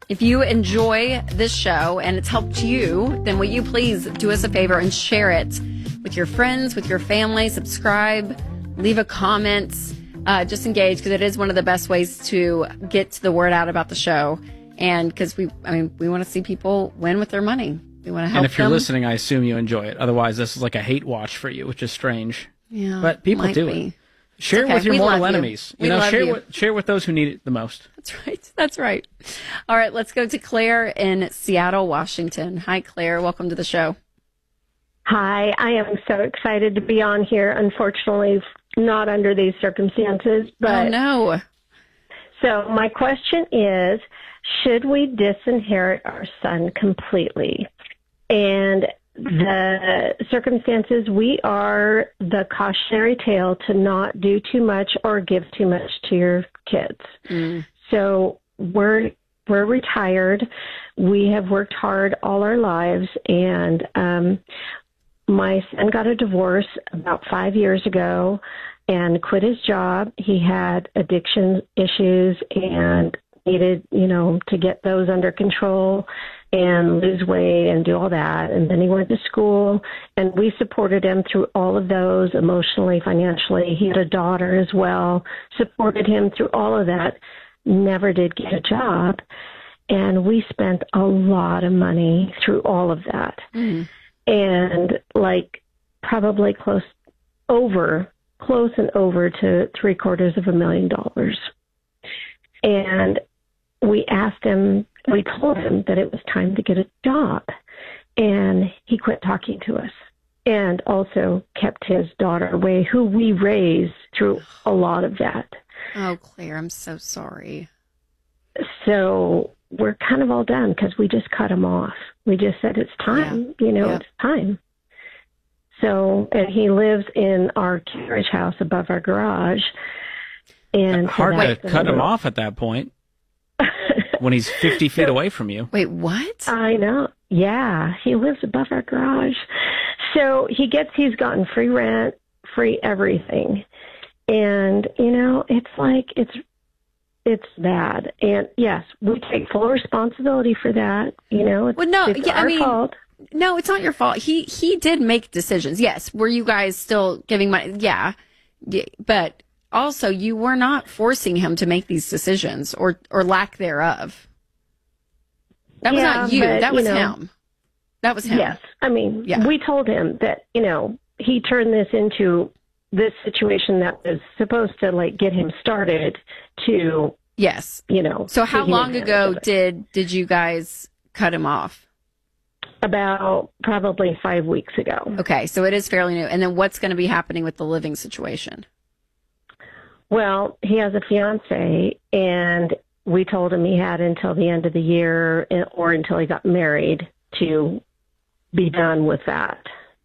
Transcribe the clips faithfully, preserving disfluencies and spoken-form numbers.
If you enjoy this show and it's helped you, then will you please do us a favor and share it with your friends, with your family, subscribe, leave a comment, uh, just engage, because it is one of the best ways to get the word out about the show. And because we, I mean, we want to see people win with their money. We want to help And if you're them. listening, I assume you enjoy it. Otherwise, this is like a hate watch for you, which is strange. Yeah, but people might do be. it. Share Okay, it with your we mortal love you. enemies. You, We know, love share you. with share with those who need it the most. That's right. That's right. All right, let's go to Claire in Seattle, Washington. Hi, Claire. Welcome to the show. Hi, I am so excited to be on here. Unfortunately, not under these circumstances. But oh, no. So my question is, should we disinherit our son completely? And the circumstances, we are the cautionary tale to not do too much or give too much to your kids. Mm. So we're we're retired. We have worked hard all our lives, and um, my son got a divorce about five years ago and quit his job. He had addiction issues and needed, you know, to get those under control and lose weight and do all that. And then he went to school, and we supported him through all of those emotionally, financially. He had a daughter as well, supported him through all of that, never did get a job. And we spent a lot of money through all of that. Mm. And like probably close over, close and over to three quarters of a million dollars. And we asked him, we told him that it was time to get a job, and he quit talking to us and also kept his daughter away, who we raised through a lot of that. Oh, Claire, I'm so sorry. So we're kind of all done because we just cut him off. We just said, it's time, Yeah. you know, Yeah. it's time. So, and he lives in our carriage house above our garage. And so Hard to that's cut him another- off at that point when he's fifty feet away from you. Wait, what? I know. Yeah, he lives above our garage. So he gets, he's gotten free rent, free everything. And, you know, it's like, it's, it's bad. And yes, we take full responsibility for that. You know, it's, Well, no, it's yeah, I our mean, fault. No, it's not your fault. He he did make decisions. Yes. Were you guys still giving money? Yeah. Yeah. But also, you were not forcing him to make these decisions or, or lack thereof. That was Yeah, not you. but, that was you know, him. That was him. Yes. I mean, Yeah. we told him that, you know, he turned this into this situation that was supposed to like get him started to, Yes. you know. So how taking long advantage ago of it. did did you guys cut him off? About probably five weeks ago. Okay, so it is fairly new. And then what's going to be happening with the living situation? Well, he has a fiance, and we told him he had until the end of the year or until he got married to be done with that.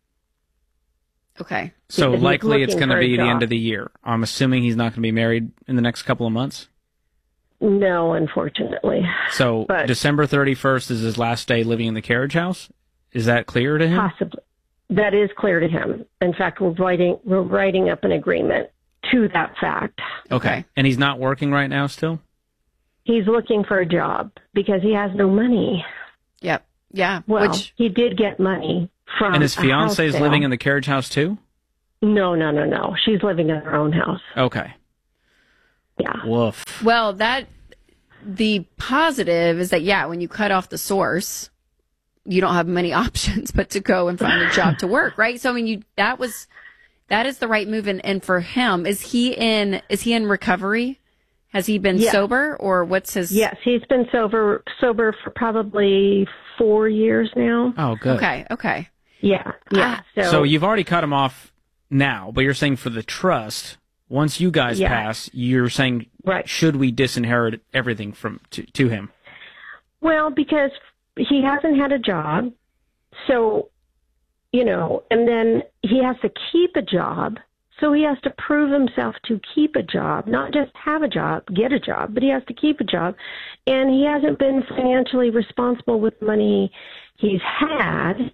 Okay. So Because he's likely it's looking going to for a be the end job. of the year. I'm assuming he's not going to be married in the next couple of months. No, unfortunately. So But- December thirty-first is his last day living in the carriage house. Is that clear to him? Possibly. That is clear to him. In fact, we're writing we're writing up an agreement to that fact. Okay. And he's not working right now still? He's looking for a job because he has no money. Yep. Yeah. Well, Which he did get money from And his a fiance is house living sale. in the carriage house too? No, no, no, no. She's living in her own house. Okay. Yeah. Woof. well, that the positive is that yeah, when you cut off the source, you don't have many options but to go and find a job to work, right? So I mean, you that was that is the right move. And, and for him, is he in is he in recovery? Has he been Yeah. sober, or what's his? Yes, he's been sober sober for probably four years now. Oh, good. Okay. Okay. Yeah, yeah. Ah. So, So you've already cut him off now, but you're saying for the trust, once you guys Yeah. pass, you're saying, Right. should we disinherit everything from to, to him? well, because he hasn't had a job, so you know, and then he has to keep a job. So he has to prove himself to keep a job, not just have a job, get a job, but he has to keep a job. And he hasn't been financially responsible with the money he's had.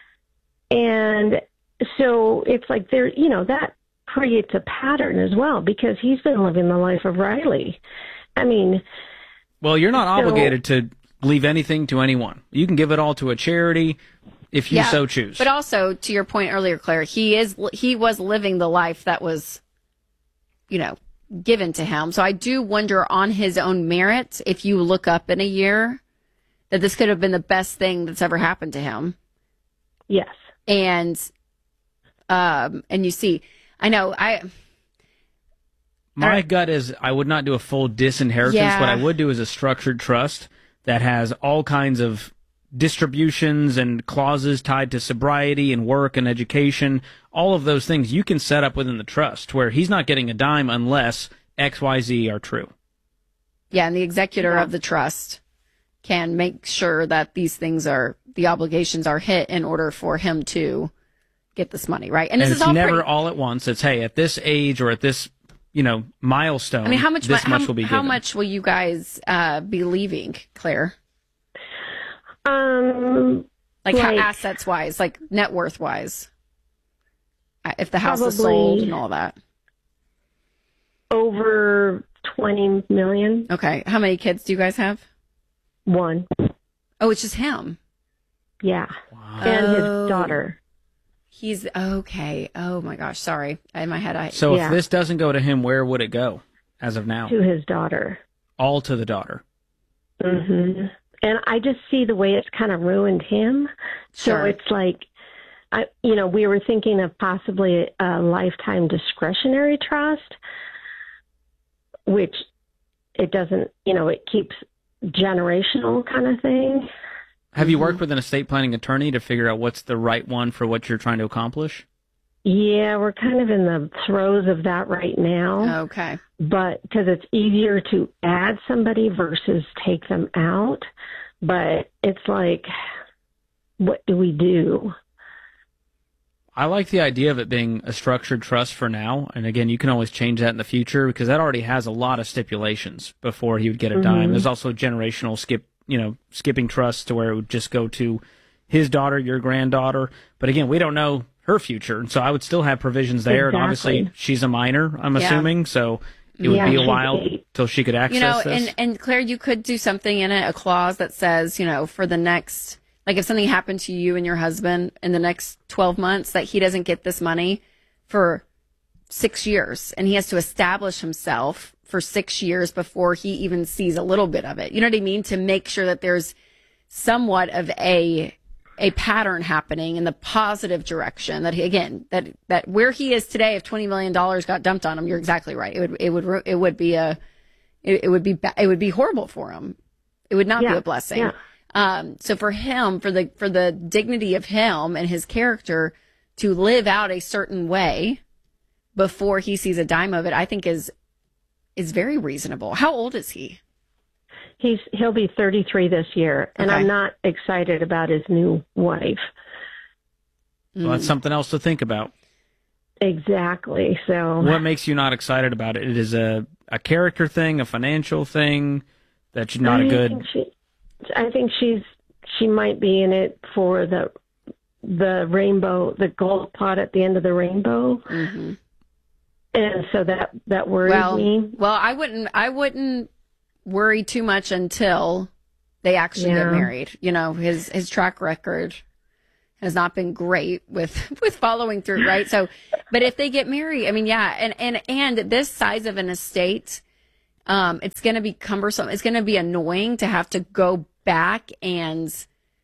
And so it's like there, you know, that creates a pattern as well because he's been living the life of Riley. I mean, Well, you're not So- obligated to leave anything to anyone. You can give it all to a charity if you Yeah, so choose. But also, to your point earlier, Claire, he is he was living the life that was, you know, given to him. So I do wonder on his own merit, if you look up in a year, that this could have been the best thing that's ever happened to him. Yes. And, um, and you see, I know, I... My I gut is I would not do a full disinheritance. Yeah. What I would do is a structured trust that has all kinds of distributions and clauses tied to sobriety and work and education. All of those things you can set up within the trust where he's not getting a dime unless X, Y, Z are true. Yeah, and the executor Yeah. of the trust can make sure that these things are, the obligations are hit in order for him to get this money, right? And, And this it's is all never pretty, all at once. It's, hey, at this age or at this, you know, milestone, I mean, how much, this how, much will be how given. much will you guys uh, be leaving, Claire? Um, Like, how, Like- assets wise, like net worth wise, Uh, if the house is Probably- sold and all that. over twenty million. Okay, how many kids do you guys have? One. Oh, it's just him. Yeah. And Oh. his daughter. He's okay. Oh my gosh, sorry. In my head, I So Yeah. if this doesn't go to him, where would it go as of now? To his daughter. All to the daughter. hmm And I just see the way it's kind of ruined him. So Sure. it's like, I, you know, we were thinking of possibly a lifetime discretionary trust, which it doesn't, you know, it keeps generational kind of thing. Have you Mm-hmm. worked with an estate planning attorney to figure out what's the right one for what you're trying to accomplish? Yeah, we're kind of in the throes of that right now. okay. But because it's easier to add somebody versus take them out. But it's like, what do we do? I like the idea of it being a structured trust for now. And again, you can always change that in the future because that already has a lot of stipulations before he would get a dime. There's also generational skip, you know, skipping trusts to where it would just go to his daughter, your granddaughter. But again, we don't know her future. And so I would still have provisions there. And obviously Exactly. she's a minor, I'm Yeah. assuming. So it would Yeah, be a she's while eight. till she could access You know, this. and, and Claire, you could do something in it, a clause that says, you know, for the next, like if something happened to you and your husband in the next twelve months, that he doesn't get this money for six years and he has to establish himself for six years before he even sees a little bit of it. You know what I mean? To make sure that there's somewhat of a, a pattern happening in the positive direction that he, again, that, that where he is today, if twenty million dollars got dumped on him, you're exactly right. It would, it would, ru- it would be a, it, it would be, ba- it would be horrible for him. It would not be Yeah, a blessing. yeah. Um, so for him, for the, for the dignity of him and his character to live out a certain way before he sees a dime of it, I think is, is very reasonable. How old is he? He's he'll be thirty-three this year, and Okay. I'm not excited about his new wife. Well, that's something else to think about. Exactly. So What makes you not excited about it? It is a, a character thing, a financial thing, that you're not I a good... Think she, I think she's she might be in it for the the rainbow, the gold pot at the end of the rainbow, Mm-hmm. and so that that worries Well, me. well, I wouldn't, I wouldn't worry too much until they actually Yeah. get married. You know, his, his track record has not been great with, with following through, right? So, but if they get married, I mean, yeah, and, and, and this size of an estate, um, it's going to be cumbersome. It's going to be annoying to have to go back and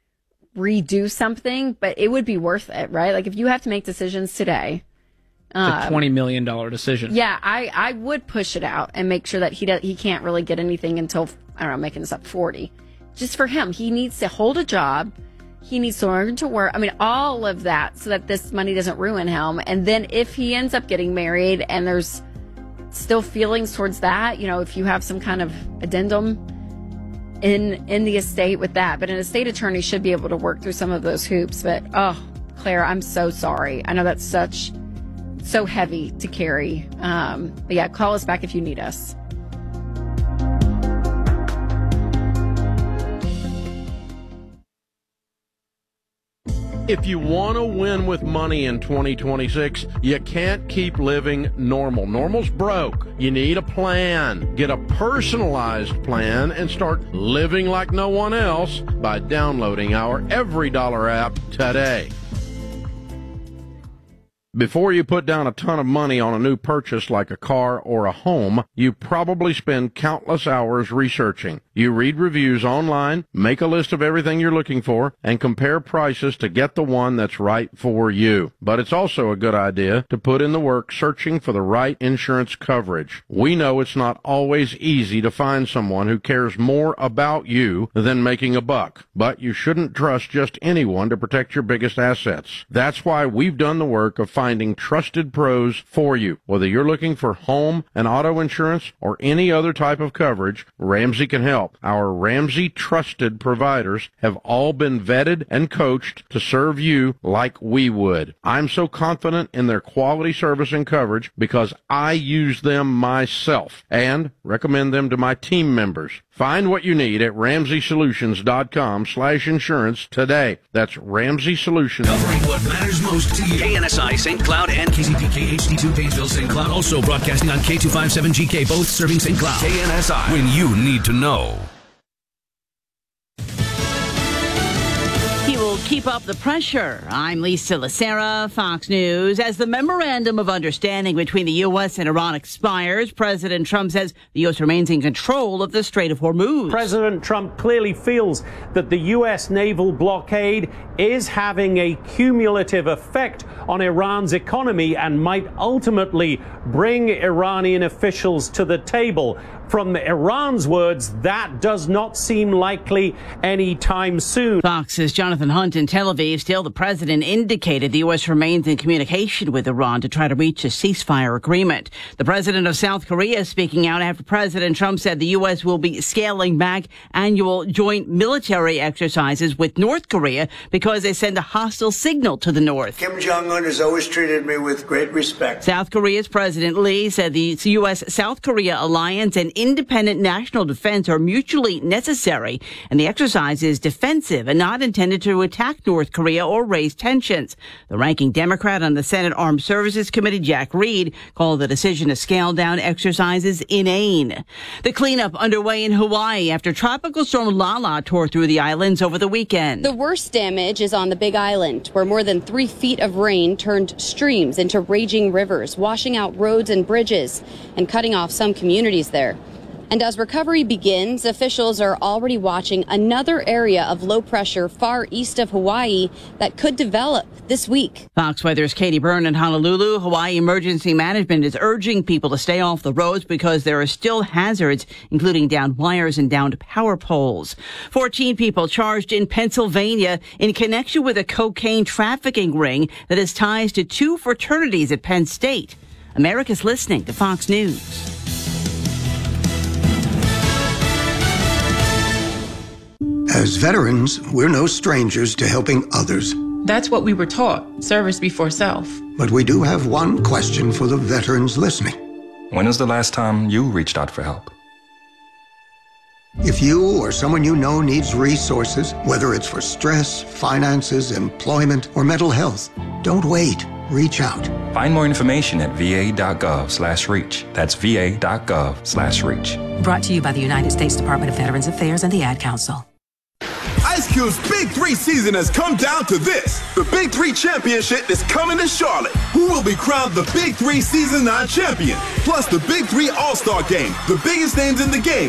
redo something, but it would be worth it, right? Like if you have to make decisions today, a twenty million dollars decision. yeah, I, I would push it out and make sure that he does, he can't really get anything until, I don't know, making this up, forty. Just for him, he needs to hold a job. He needs to learn to work. I mean, all of that so that this money doesn't ruin him. And then if he ends up getting married and there's still feelings towards that, you know, if you have some kind of addendum in in the estate with that. But an estate attorney should be able to work through some of those hoops. But, oh, Claire, I'm so sorry. I know that's such... so heavy to carry. Um, but yeah, call us back if you need us. If you want to win with money in twenty twenty-six, you can't keep living normal. Normal's broke. You need a plan. Get a personalized plan and start living like no one else by downloading our Every Dollar app today. Before you put down a ton of money on a new purchase like a car or a home, you probably spend countless hours researching. You read reviews online, make a list of everything you're looking for, and compare prices to get the one that's right for you. But it's also a good idea to put in the work searching for the right insurance coverage. We know it's not always easy to find someone who cares more about you than making a buck, but you shouldn't trust just anyone to protect your biggest assets. That's why we've done the work of finding trusted pros for you. Whether you're looking for home and auto insurance or any other type of coverage, Ramsey can help. Our Ramsey trusted providers have all been vetted and coached to serve you like we would. I'm so confident in their quality service and coverage because I use them myself and recommend them to my team members. Find what you need at ramsey solutions dot com slash insurance today. That's Ramsey Solutions. Covering what matters most to you. K N S I, Saint Cloud, and K C P K H D two, Painesville, Saint Cloud. Also broadcasting on K two fifty-seven G K, both serving Saint Cloud. K N S I, when you need to know. He will keep up the pressure. I'm Lisa Lacera, Fox News. As the memorandum of understanding between the U S and Iran expires, President Trump says the U S remains in control of the Strait of Hormuz. President Trump clearly feels that the U S naval blockade is having a cumulative effect on Iran's economy and might ultimately bring Iranian officials to the table. From Iran's words, that does not seem likely anytime soon. Fox's Jonathan Hunt in Tel Aviv. Still, the president indicated the U S remains in communication with Iran to try to reach a ceasefire agreement. The president of South Korea speaking out after President Trump said the U S will be scaling back annual joint military exercises with North Korea because they send a hostile signal to the North. Kim Jong-un has always treated me with great respect. South Korea's President Lee said the U S-South Korea alliance and independent national defense are mutually necessary, and the exercise is defensive and not intended to attack North Korea or raise tensions. The ranking Democrat on the Senate Armed Services Committee, Jack Reed, called the decision to scale down exercises inane. The cleanup underway in Hawaii after Tropical Storm Lala tore through the islands over the weekend. The worst damage is on the Big Island, where more than three feet of rain turned streams into raging rivers, washing out roads and bridges and cutting off some communities there. And as recovery begins, officials are already watching another area of low pressure far east of Hawaii that could develop this week. Fox Weather's Katie Byrne in Honolulu. Hawaii Emergency Management is urging people to stay off the roads because there are still hazards, including downed wires and downed power poles. fourteen people charged in Pennsylvania in connection with a cocaine trafficking ring that has ties to two fraternities at Penn State. America's listening to Fox News. As veterans, we're no strangers to helping others. That's what we were taught, service before self. But we do have one question for the veterans listening. When was the last time you reached out for help? If you or someone you know needs resources, whether it's for stress, finances, employment, or mental health, don't wait. Reach out. Find more information at va.gov slash reach. That's va.gov slash reach. Brought to you by the United States Department of Veterans Affairs and the Ad Council. Ice Cube's Big Three season has come down to this. The Big Three Championship is coming to Charlotte. Who will be crowned the Big Three Season nine champion? Plus the Big Three All-Star Game, the biggest names in the game.